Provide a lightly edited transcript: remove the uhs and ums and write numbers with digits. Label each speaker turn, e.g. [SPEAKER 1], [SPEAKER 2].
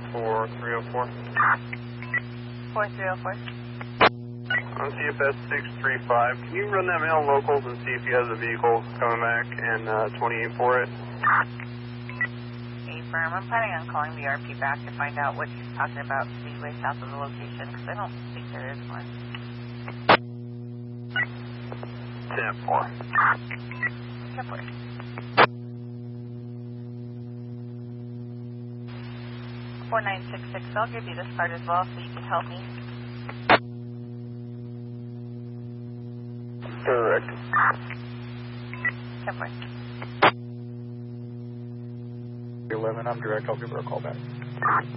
[SPEAKER 1] 4304.
[SPEAKER 2] 4304.
[SPEAKER 1] On CFS 635, can you run that man on locals and see if he has a vehicle coming back and 28 for it?
[SPEAKER 2] Affirm. I'm planning on calling the RP back to find out what he's talking about speedway south of the location, because I don't think there is one.
[SPEAKER 1] 10-4.
[SPEAKER 2] 10-4. 4966. I'll give you this card as well so you can help me.
[SPEAKER 1] Correct.
[SPEAKER 2] 10-4.
[SPEAKER 3] 11, I'm direct. I'll give her a call back.